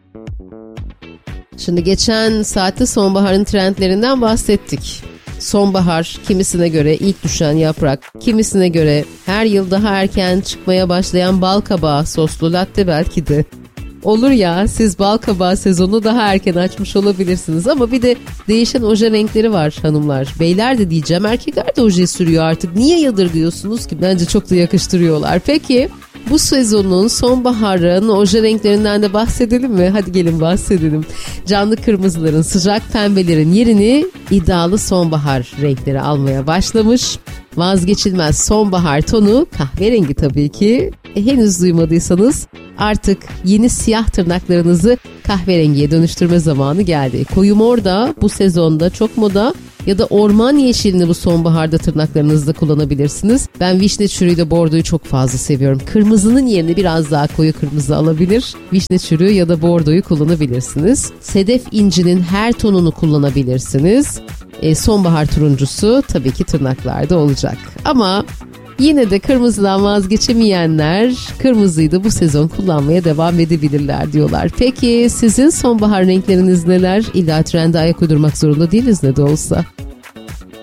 Şimdi geçen saatte sonbaharın trendlerinden bahsettik. Sonbahar kimisine göre ilk düşen yaprak, kimisine göre her yıl daha erken çıkmaya başlayan balkabağı soslu latte belki de. Olur ya, siz balkabağı sezonu daha erken açmış olabilirsiniz ama bir de değişen oje renkleri var hanımlar. Beyler de diyeceğim, erkekler de oje sürüyor artık. Niye yadırgıyorsunuz ki? Bence çok da yakıştırıyorlar. Peki bu sezonun, sonbaharın oje renklerinden de bahsedelim mi? Hadi gelin bahsedelim. Canlı kırmızıların, sıcak pembelerin yerini iddialı sonbahar renkleri almaya başlamış. Vazgeçilmez sonbahar tonu kahverengi tabii ki. Henüz duymadıysanız artık yeni siyah tırnaklarınızı kahverengiye dönüştürme zamanı geldi. Koyu mor da bu sezonda çok moda, ya da orman yeşilini bu sonbaharda tırnaklarınızda kullanabilirsiniz. Ben vişne çürüğüyle bordoyu çok fazla seviyorum. Kırmızının yerine biraz daha koyu kırmızı alabilir. Vişne çürüğü ya da bordoyu kullanabilirsiniz. Sedef incinin her tonunu kullanabilirsiniz. Sonbahar turuncusu tabii ki tırnaklarda olacak. Ama yine de kırmızıdan vazgeçemeyenler kırmızıyı da bu sezon kullanmaya devam edebilirler diyorlar. Peki sizin sonbahar renkleriniz neler? İlla trende ayak uydurmak zorunda değiliz ne de olsa.